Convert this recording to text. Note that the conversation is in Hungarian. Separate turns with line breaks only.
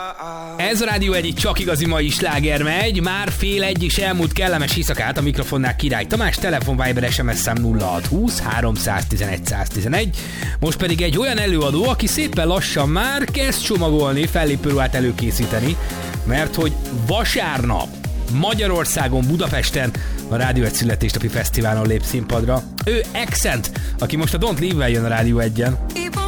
Ez a Rádió egyik csak igazi mai sláger megy, már fél egy is elmúlt kellemes éjszakát, a mikrofonnál Király Tamás, telefon Viber SMS szám 0620 311 111. Most pedig egy olyan előadó, aki szépen lassan már kezd csomagolni, fellépőruhát előkészíteni, mert hogy vasárnap Magyarországon, Budapesten a Rádió egy születésnapi fesztiválon lép színpadra. Ő Accent, aki most a Don't Leave-vel jön a Rádió 1-en.